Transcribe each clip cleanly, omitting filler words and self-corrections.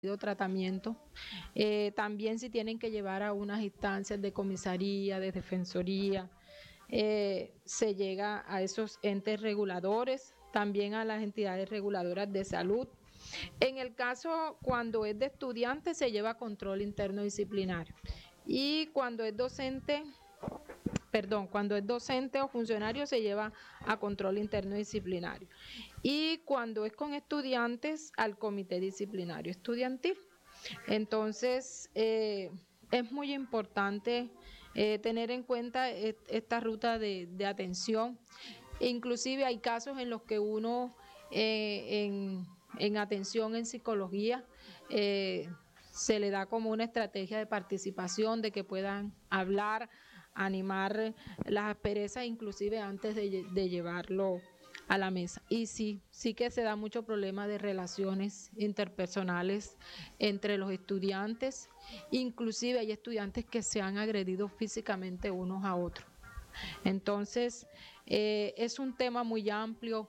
tratamiento. También si tienen que llevar a unas instancias de comisaría, de defensoría, se llega a esos entes reguladores, también a las entidades reguladoras de salud. En el caso cuando es de estudiante se lleva a control interno disciplinario y cuando es docente o funcionario se lleva a control interno disciplinario. Y cuando es con estudiantes, al comité disciplinario estudiantil. Entonces, es muy importante tener en cuenta esta ruta de atención. Inclusive hay casos en los que uno en atención en psicología se le da como una estrategia de participación, de que puedan hablar, animar las asperezas, inclusive antes de llevarlo a la mesa. Y sí que se da mucho problema de relaciones interpersonales entre los estudiantes, inclusive hay estudiantes que se han agredido físicamente unos a otros. Entonces, es un tema muy amplio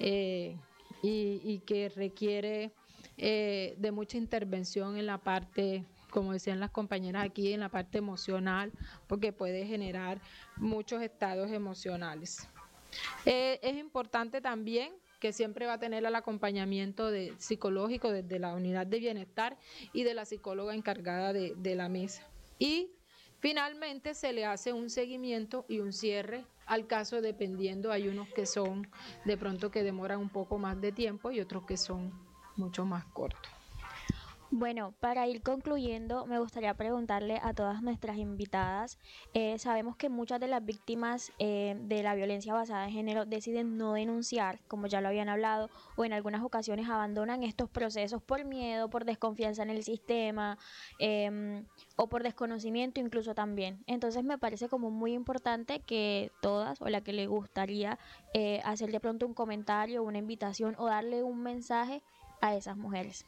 y que requiere de mucha intervención en la parte, como decían las compañeras aquí, en la parte emocional, porque puede generar muchos estados emocionales. Es importante también que siempre va a tener el acompañamiento psicológico desde la unidad de bienestar y de la psicóloga encargada de la mesa. Y finalmente se le hace un seguimiento y un cierre al caso dependiendo. Hay unos que son de pronto que demoran un poco más de tiempo y otros que son mucho más cortos. Bueno, para ir concluyendo, me gustaría preguntarle a todas nuestras invitadas, sabemos que muchas de las víctimas de la violencia basada en género deciden no denunciar, como ya lo habían hablado, o en algunas ocasiones abandonan estos procesos por miedo, por desconfianza en el sistema, o por desconocimiento incluso también. Entonces me parece como muy importante que todas, o la que le gustaría hacer de pronto un comentario, una invitación o darle un mensaje a esas mujeres.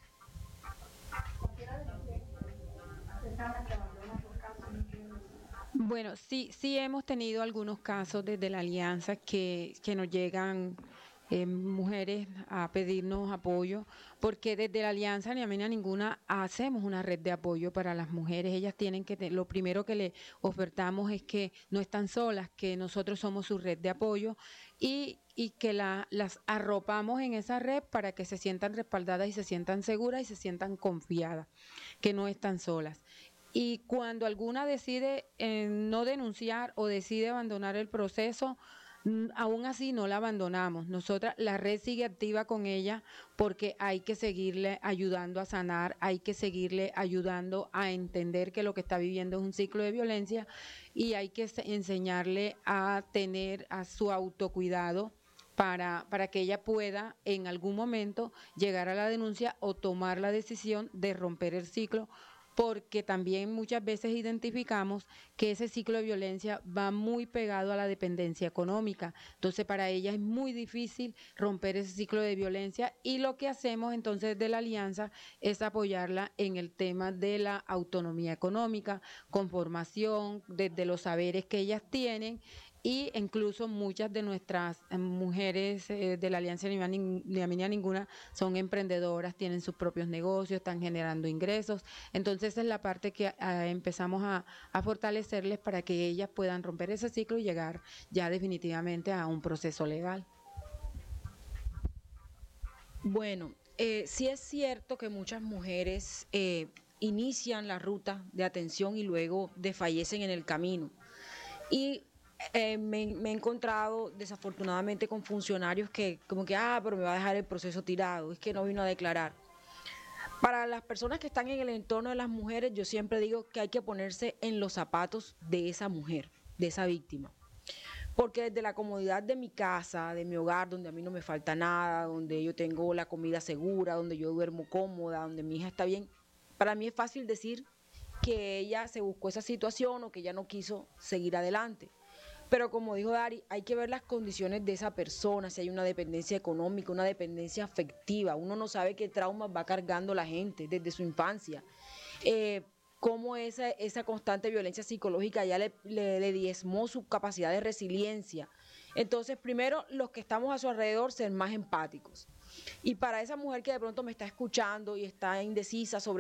Bueno, sí hemos tenido algunos casos desde la alianza que nos llegan mujeres a pedirnos apoyo, porque desde la alianza ni a mí ni a ninguna hacemos una red de apoyo para las mujeres. Ellas tienen lo primero que le ofertamos es que no están solas, que nosotros somos su red de apoyo y que las arropamos en esa red para que se sientan respaldadas y se sientan seguras y se sientan confiadas, que no están solas. Y cuando alguna decide no denunciar o decide abandonar el proceso, aún así no la abandonamos. Nosotras, la red sigue activa con ella porque hay que seguirle ayudando a sanar, hay que seguirle ayudando a entender que lo que está viviendo es un ciclo de violencia y hay que enseñarle a tener a su autocuidado para que ella pueda en algún momento llegar a la denuncia o tomar la decisión de romper el ciclo, porque también muchas veces identificamos que ese ciclo de violencia va muy pegado a la dependencia económica. Entonces, para ella es muy difícil romper ese ciclo de violencia y lo que hacemos entonces de la alianza es apoyarla en el tema de la autonomía económica, con formación, desde los saberes que ellas tienen y incluso muchas de nuestras mujeres de la Alianza Ni a mí ni a ninguna son emprendedoras, tienen sus propios negocios, están generando ingresos. Entonces esa es la parte que empezamos a fortalecerles para que ellas puedan romper ese ciclo y llegar ya definitivamente a un proceso legal. Bueno, sí es cierto que muchas mujeres inician la ruta de atención y luego desfallecen en el camino. Y me he encontrado desafortunadamente con funcionarios que como que, pero me va a dejar el proceso tirado, es que no vino a declarar. Para las personas que están en el entorno de las mujeres, yo siempre digo que hay que ponerse en los zapatos de esa mujer, de esa víctima. Porque desde la comodidad de mi casa, de mi hogar, donde a mí no me falta nada, donde yo tengo la comida segura, donde yo duermo cómoda, donde mi hija está bien, para mí es fácil decir que ella se buscó esa situación o que ella no quiso seguir adelante. Pero como dijo Dari, hay que ver las condiciones de esa persona, si hay una dependencia económica, una dependencia afectiva. Uno no sabe qué traumas va cargando la gente desde su infancia. Cómo esa constante violencia psicológica ya le diezmó su capacidad de resiliencia. Entonces, primero, los que estamos a su alrededor, ser más empáticos. Y para esa mujer que de pronto me está escuchando y está indecisa sobre